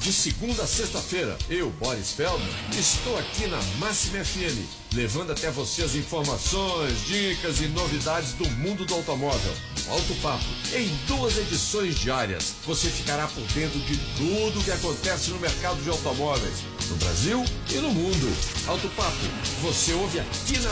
De segunda a sexta-feira, eu, Boris Feldman, estou aqui na Máxima FM, levando até você as informações, dicas e novidades do mundo do automóvel. Alto Papo, em 2 edições diárias, você ficará por dentro de tudo o que acontece no mercado de automóveis, no Brasil e no mundo. Alto Papo, você ouve aqui na